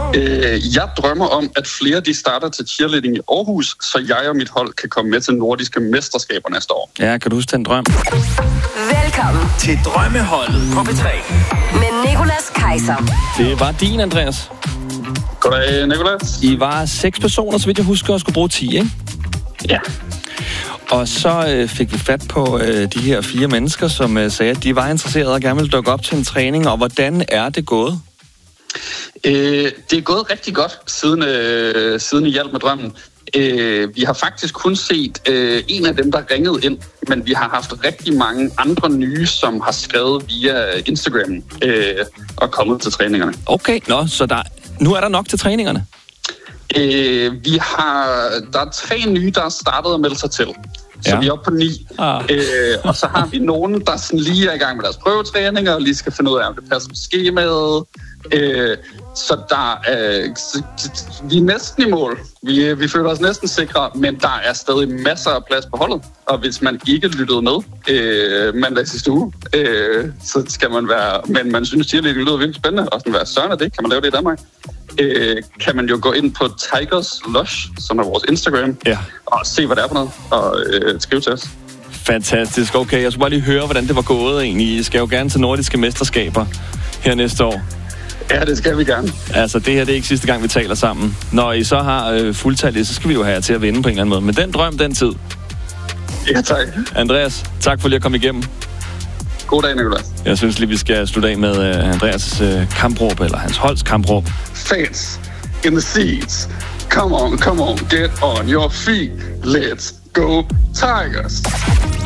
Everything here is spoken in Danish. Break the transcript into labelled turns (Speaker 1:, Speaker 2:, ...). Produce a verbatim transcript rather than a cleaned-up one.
Speaker 1: Øh, jeg drømmer om, at flere de starter til cheerleading i Aarhus, så jeg og mit hold kan komme med til nordiske mesterskaber næste år.
Speaker 2: Ja, kan du huske den drøm?
Speaker 3: Velkommen
Speaker 4: til Drømmeholdet på P tre.
Speaker 3: med Nicolas Kaiser.
Speaker 2: Det var din, Andreas.
Speaker 1: Goddag, Nicolas.
Speaker 2: I var seks personer, så vidt jeg husker, og skulle bruge ti, ikke?
Speaker 1: Ja.
Speaker 2: Og så øh, fik vi fat på øh, de her fire mennesker, som øh, sagde, at de var interesserede og gerne ville dukke op til en træning. Og hvordan er det gået?
Speaker 1: Øh, det er gået rigtig godt, siden, øh, siden I hjalp med drømmen. Øh, vi har faktisk kun set øh, en af dem, der ringede ind, men vi har haft rigtig mange andre nye, som har skrevet via Instagram øh, og kommet til træningerne.
Speaker 2: Okay, nå, så der, nu er der nok til træningerne?
Speaker 1: Øh, vi har, der er tre nye, der er startet at melde sig til. Så ja. Vi er oppe på ni. Ah. Øh, og så har vi nogen, der sådan lige er i gang med deres prøvetræninger, og lige skal finde ud af, om det passer med skemaet. Øh, så der er, vi er næsten i mål. Vi, vi føler os næsten sikre, men der er stadig masser af plads på holdet. Og hvis man ikke lyttede med øh, mandag sidste uge, øh, så skal man være... Men man synes, at det lyder virkelig spændende, og sådan være søren af det. Kan man lave det i Danmark? Øh, kan man jo gå ind på Tigers Lush, som er vores Instagram, ja. Og se, hvad det er for noget, og øh, skrive til os.
Speaker 2: Fantastisk. Okay, jeg skulle bare lige høre, hvordan det var gået egentlig. I skal jo gerne til nordiske mesterskaber her næste år.
Speaker 1: Ja, det skal vi gerne.
Speaker 2: Altså, det her det er ikke sidste gang, vi taler sammen. Når I så har øh, fuldtallet, så skal vi jo have jer til at vinde på en eller anden måde. Men den drøm, den tid.
Speaker 1: Ja, tak.
Speaker 2: Andreas, tak for lige at komme igennem.
Speaker 1: God dag, Nicolas.
Speaker 2: Jeg synes lige, vi skal slutte af med uh, Andreas' uh, kampråb, eller hans holds kampråb.
Speaker 1: Fans in the seats. Come on, come on, get on your feet. Let's go Tigers.